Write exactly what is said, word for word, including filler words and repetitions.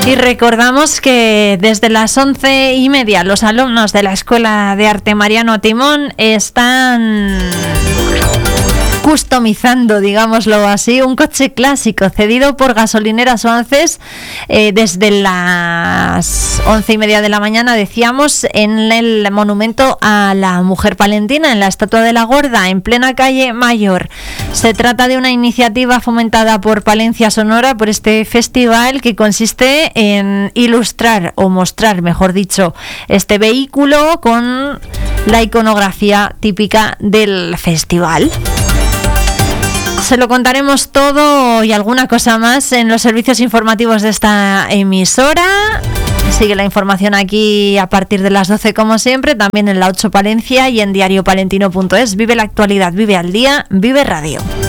Y recordamos que desde las once y media los alumnos de la Escuela de Arte Mariano Timón están customizando, digámoslo así, un coche clásico cedido por Gasolineras Oances eh, desde las once y media de la mañana, decíamos, en el monumento a la mujer palentina, en la Estatua de la Gorda, en plena calle Mayor. Se trata de una iniciativa fomentada por Palencia Sonora, por este festival que consiste en ilustrar o mostrar, mejor dicho, este vehículo con la iconografía típica del festival. Se lo contaremos todo y alguna cosa más en los servicios informativos de esta emisora. Sigue la información aquí a partir de las doce, como siempre, también en la ocho Palencia y en diario palentino punto es. Vive la actualidad, vive al día, vive radio.